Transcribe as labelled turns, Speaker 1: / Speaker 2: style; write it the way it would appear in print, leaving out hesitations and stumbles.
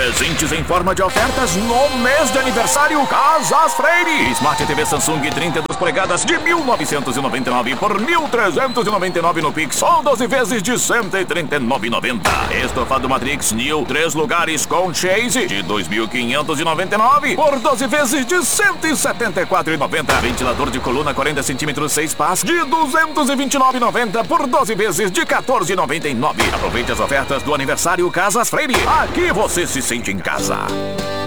Speaker 1: Presentes em forma de ofertas no mês de aniversário Casas Freire. Smart TV Samsung 32 polegadas de 1.999 por 1.399 no Pix ou 12 vezes de 139,90. Estofado Matrix New 3 lugares com Chase de 2.599 por 12 vezes de 174,90. Ventilador de coluna 40 cm 6 pás de 229,90 por 12 vezes de 14,99. Aproveite as ofertas do aniversário Casas Freire. Aqui você se sente em casa.